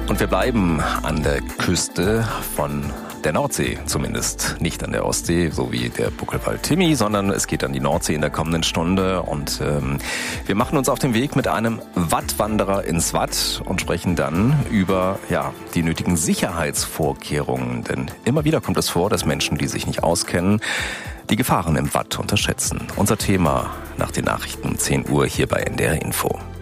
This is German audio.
Und wir bleiben an der Küste von der Nordsee zumindest, nicht an der Ostsee, so wie der Buckelwald Timmy, sondern es geht an die Nordsee in der kommenden Stunde und wir machen uns auf den Weg mit einem Wattwanderer ins Watt und sprechen dann über die nötigen Sicherheitsvorkehrungen, denn immer wieder kommt es vor, dass Menschen, die sich nicht auskennen, die Gefahren im Watt unterschätzen. Unser Thema nach den Nachrichten um 10 Uhr hier bei NDR Info.